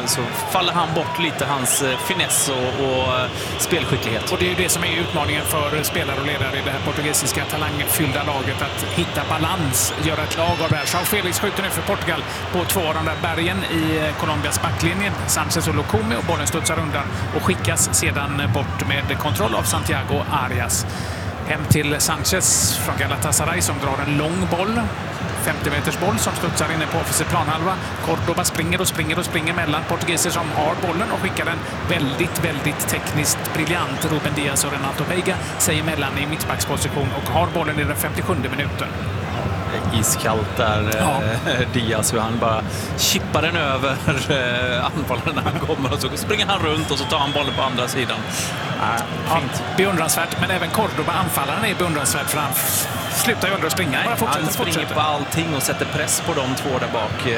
så faller han bort lite, hans finess och spelskicklighet. Och det är ju det som är utmaningen för spelare och ledare i det här portugisiska talangfyllda laget, att hitta balans, göra ett lag av det här. João Felix skjuter nu för Portugal på 2 av de där bergen i Colombias backlinje. Sanchez och Lukumi, och bollen studsar undan och skickas sedan bort med kontroll av Santiago Arias. Hem till Sanchez från Galatasaray som drar en lång boll. 50 meters boll som studsar inne på offensiv planhalva. Cordoba springer mellan portugiser som har bollen och skickar den väldigt tekniskt briljant. Ruben Diaz och Renato Veiga säger mellan i mittbacksposition och har bollen i den 57 minuten. Iskallt där, ja. Diaz, hur han bara chippar den över anfallaren när han kommer, och så springer han runt och så tar han bollen på andra sidan. Fint. Beundransvärt, men även Cordoba, anfallaren, är beundransvärt, för han slutar ju aldrig att springa. Han springer på allting och sätter press på de 2 där bak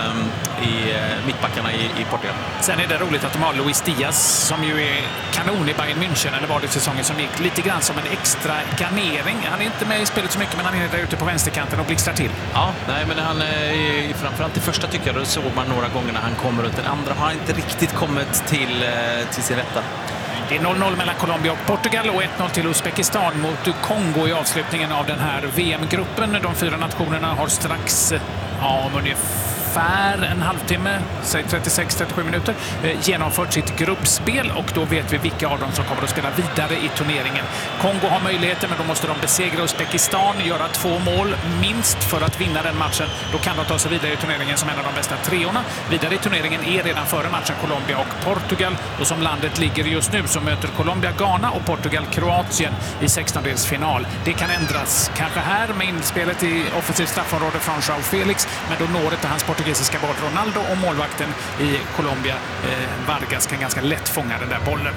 i mittbackarna i Portugal. Sen är det roligt att de har Luis Diaz som ju är kanon i Bayern München, eller var det säsongen som gick, lite grann som en extra garnering. Han är inte med i spelet så mycket, men han är där ute på vänsterkanten och blixtrar till. Ja, nej, men han framförallt i första tycker jag, då såg man några gånger när han kommer runt. Den andra har inte riktigt kommit till sin rätta. Det är 0-0 mellan Colombia och Portugal och 1-0 till Uzbekistan mot Kongo i avslutningen av den här VM-gruppen. De 4 nationerna har strax, om ungefär en halvtimme, säg 36-37 minuter, genomfört sitt gruppspel, och då vet vi vilka av dem som kommer att spela vidare i turneringen. Kongo har möjligheter, men då måste de besegra Uzbekistan, göra 2 mål minst för att vinna den matchen. Då kan de ta sig vidare i turneringen som en av de bästa treorna. Vidare i turneringen är redan före matchen Colombia och Portugal, och som landet ligger just nu så möter Colombia Ghana och Portugal Kroatien i 16-delsfinal. Det kan ändras kanske här med inspelet i offensivt straffområde från João Felix, men då når inte hans portugisiska boll Ronaldo, och målvakten i Colombia, Vargas, kan ganska lätt fånga den där bollen.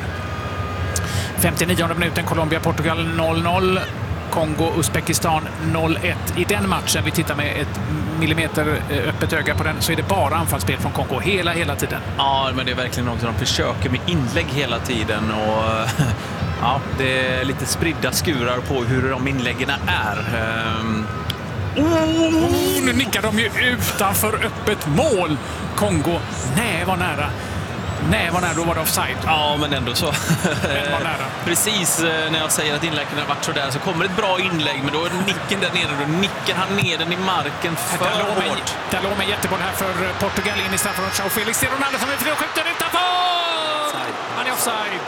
59 minuten, Colombia-Portugal 0-0. Kongo-Uzbekistan 0-1. I den matchen, vi tittar med ett millimeter öppet öga på den, så är det bara anfallsspel från Kongo hela tiden. Ja, men det är verkligen något. De försöker med inlägg hela tiden, och ja, det är lite spridda skurar på hur de inläggen är. Nu nickar de ju utanför öppet mål. Kongo, nej vad nära. Då var det offside. Ja, men ändå så. Men var nära. Precis när jag säger att inläggen har varit så där, så kommer ett bra inlägg, men då är nicken där nere. Då nickar han ner den i marken för hårt. Där låg en jätteboll här för Portugal in i straffområdet. João Felix till Ronaldo som är fri och skjuter utanför! Han är offside.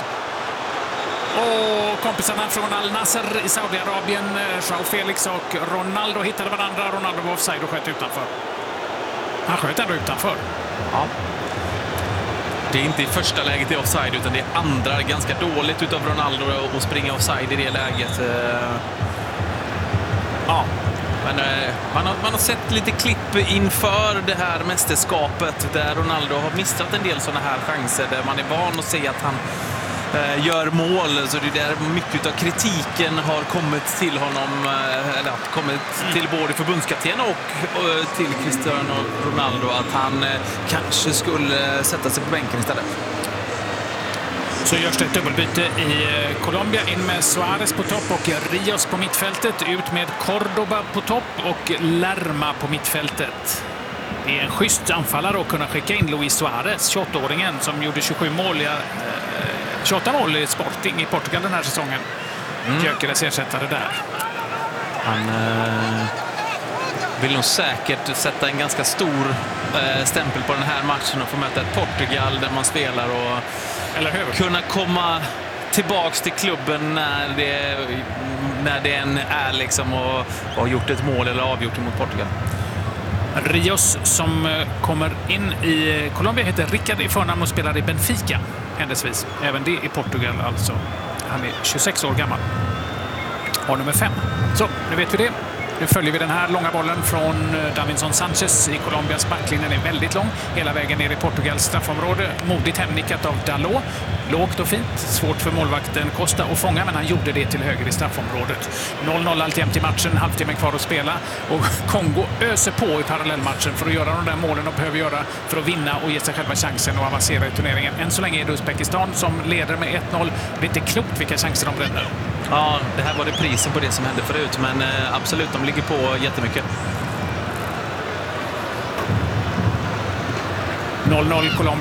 Och kompisarna från Al Nassr i Saudiarabien, João Felix och Ronaldo, hittade varandra. Ronaldo var offside och sköt utanför. Han sköt ändå utanför. Ja. Det är inte i första läget i offside, utan det är andra. Ganska dåligt utav Ronaldo att springa offside i det läget. Ja. Men man har sett lite klipp inför det här mästerskapet där Ronaldo har missat en del sådana här chanser, där man är van att se att han gör mål, så det är där mycket av kritiken har kommit till honom, eller kommit till både förbundskapten och till Cristiano Ronaldo, att han kanske skulle sätta sig på bänken istället. Så görs det ett dubbelbyte i Colombia, in med Suarez på topp och Rios på mittfältet, ut med Cordoba på topp och Lerma på mittfältet. Det är en schysst anfallare att kunna skicka in Luis Suarez, 28-åringen som gjorde 28 mål i Sporting i Portugal den här säsongen. Gyökeres ersättare där. Han vill nog säkert sätta en ganska stor stämpel på den här matchen och få möta ett Portugal där man spelar och kunna komma tillbaks till klubben när det än är liksom och har gjort ett mål eller avgjort mot Portugal. Rios som kommer in i Colombia heter Rickard i förnamn och spelar i Benfica händelsevis. Även det i Portugal alltså. Han är 26 år gammal. Och nummer 5. Så, nu vet vi det. Nu följer vi den här långa bollen från Davinson Sanchez i Colombias backlinje. Den är väldigt lång. Hela vägen ner i Portugals straffområde. Modigt hemnickat av Dalot. Lågt och fint. Svårt för målvakten Costa att fånga, men han gjorde det till höger i straffområdet. 0-0 alltjämt i matchen. Halvtimmen kvar att spela. Och Kongo öser på i parallellmatchen för att göra de där målen de behöver göra för att vinna och ge sig själva chansen och avancera i turneringen. Än så länge är det Uzbekistan som leder med 1-0. Det är inte klokt vilka chanser de bränner. Ja, det här var det prisen på det som hände förut, men absolut, de ligger på jättemycket. 0-0 Colombia.